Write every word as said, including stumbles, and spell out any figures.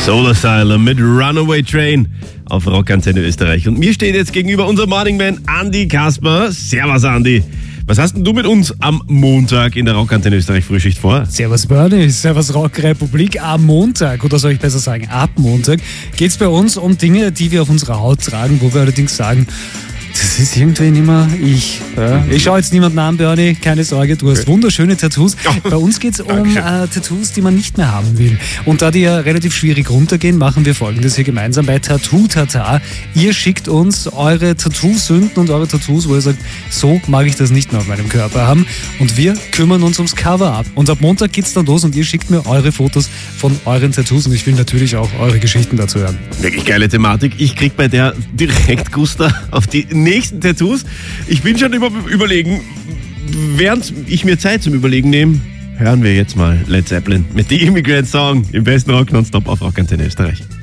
Soul Asylum mit Runaway Train auf Rockantenne Österreich. Und mir steht jetzt gegenüber unser Morningman Andi Kasper. Servus Andi. Was hast denn du mit uns am Montag in der Rockantenne Österreich Frühschicht vor? Servus Bernie, Servus Rockrepublik. Am Montag, oder soll ich besser sagen, ab Montag, geht es bei uns um Dinge, die wir auf unserer Haut tragen, wo wir allerdings sagen, das ist irgendwie nicht mehr ich. Ja. Ich schaue jetzt niemanden an, Bernie, keine Sorge, du hast wunderschöne Tattoos. Bei uns geht es um äh, Tattoos, die man nicht mehr haben will. Und da die ja relativ schwierig runtergehen, machen wir Folgendes hier gemeinsam bei Tattoo Tata. Ihr schickt uns eure Tattoo-Sünden und eure Tattoos, wo ihr sagt, so mag ich das nicht mehr auf meinem Körper haben. Und wir kümmern uns ums Cover-Up. Und ab Montag geht's dann los und ihr schickt mir eure Fotos von euren Tattoos. Und ich will natürlich auch eure Geschichten dazu hören. Wirklich geile Thematik. Ich krieg bei der direkt Guster auf die nächsten Tattoos. Ich bin schon über, überlegen, während ich mir Zeit zum Überlegen nehme, hören wir jetzt mal Led Zeppelin mit The Immigrant Song im besten Rock nonstop auf Rockantenne Österreich.